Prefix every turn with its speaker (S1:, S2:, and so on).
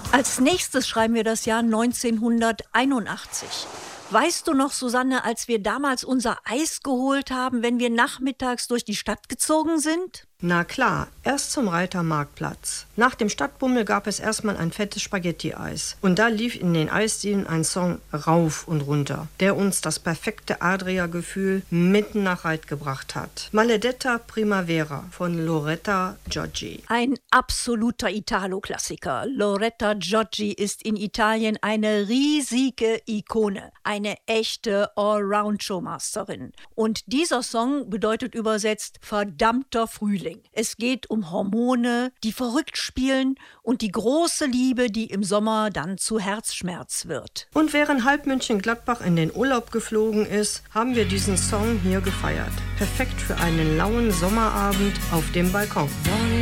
S1: Als nächstes schreiben wir das Jahr 1981. Weißt du noch, Susanne, als wir damals unser Eis geholt haben, wenn wir nachmittags durch die Stadt gezogen sind?
S2: Na klar, erst zum Reitermarktplatz. Nach dem Stadtbummel gab es erstmal ein fettes Spaghetti-Eis. Und da lief in den Eisdielen ein Song rauf und runter, der uns das perfekte Adria-Gefühl mitten nach Reit gebracht hat. Maledetta Primavera von Loretta Giorgi.
S1: Ein absoluter Italo-Klassiker. Loretta Giorgi ist in Italien eine riesige Ikone, eine echte Allround-Showmasterin. Und dieser Song bedeutet übersetzt verdammter Frühling. Es geht um Hormone, die verrückt spielen und die große Liebe, die im Sommer dann zu Herzschmerz wird.
S2: Und während halb Mönchengladbach in den Urlaub geflogen ist, haben wir diesen Song hier gefeiert. Perfekt für einen lauen Sommerabend auf dem Balkon.